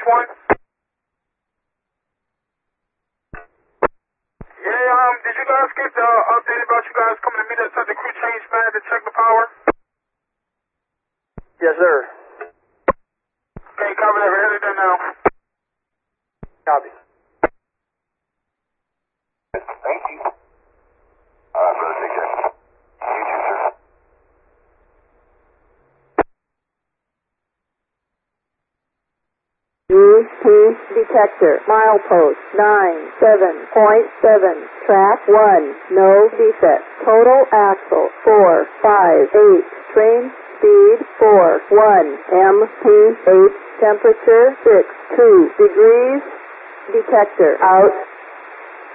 one? Yeah, did you guys get the update about you guys coming to meet us at the crew change pad to check the power? Yes, sir. Okay, copy that. We're headed there now. Copy. Thank you. Brother, take care. You too, sir. UP detector, milepost 97.7, track 1, no defect, total axle 458, train speed 41, MPH temperature 62 degrees, detector out.